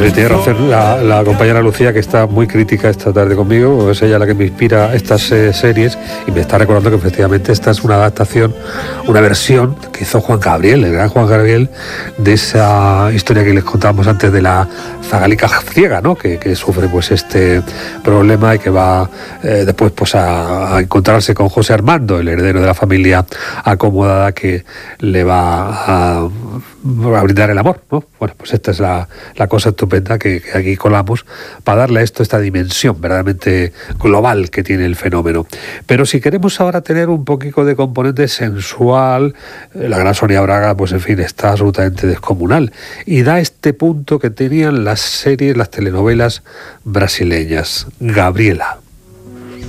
Pues tiene razón la compañera Lucía, que está muy crítica esta tarde conmigo, es ella la que me inspira estas series, y me está recordando que efectivamente esta es una adaptación, una versión que hizo Juan Gabriel, el gran Juan Gabriel, de esa historia que les contábamos antes de la zagalica ciega, ¿no? Que sufre pues este problema y que va después pues a encontrarse con José Armando, el heredero de la familia acomodada, que le va a brindar el amor, ¿no? Bueno, pues esta es la cosa estupenda que aquí colamos para darle a esto esta dimensión verdaderamente global que tiene el fenómeno. Pero si queremos ahora tener un poquito de componente sensual, la gran Sonia Braga, pues en fin, está absolutamente descomunal y da este punto que tenían las series, las telenovelas brasileñas. Gabriela.